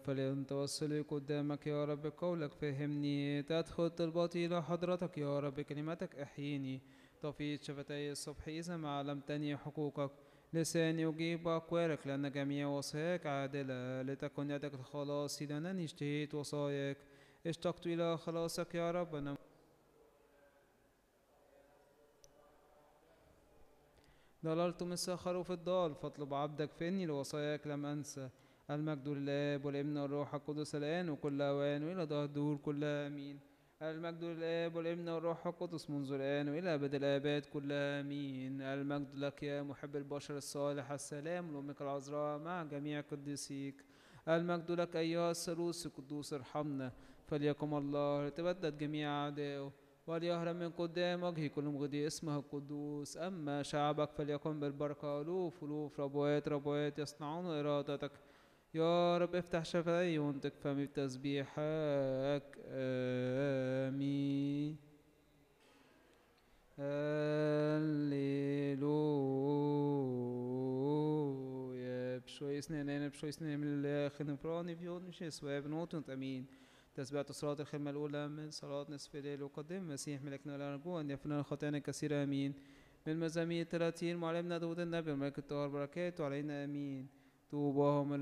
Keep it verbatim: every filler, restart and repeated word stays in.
فليتوصلي قدامك يا رب قولك فهمني. تدخل طلباتي إلى حضرتك يا رب كلمتك احييني. تفيض شفتي الصبح إذا ما علمتني حقوقك. لساني يجيب أقوالك لأن جميع وصاياك عادلة. لتكن يدك الخلاص لأنني اشتهيت وصاياك. اشتقت إلى خلاصك يا رب. أنا ضللت مثل خروف الضال فاطلب عبدك فإني لوصاياك لم أنسى. المجد للآب والابن والروح القدس الآن وكل أوان وإلى دهر الدهور كلها آمين. المجد للآب والابن والروح القدس منذ الآن وإلى أبد الآباد كلها آمين. المجد لك يا محب البشر الصالح السلام لأمك العذراء مع جميع قديسيك. المجد لك أيها الثالوث القدوس ارحمنا. فليقم الله لتبدد جميع أعدائه وليهرب من قدام وجهي كل مغضي اسمه القدوس. أما شعبك فليكن بالبركة ألوف ألوف ربوات ربوات يصنعون إرادتك. يا رب افتح شفتي وانطق فمي بتسبيحك. آمين. هللويا. بشوي سنين بشوي سنين من الآخر نفراني في يوم مش يسوى بنوت أمين. تسبيحة صلاة الخدمة الأولى من صلاة نصف الليل وقدم المسيح ملكنا الأرجو أن يغفر لنا خطايانا كثيرة آمين. من مزامير ثلاثين معلمنا داود النبي الملك الطاهر بركاته علينا آمين. طوباهم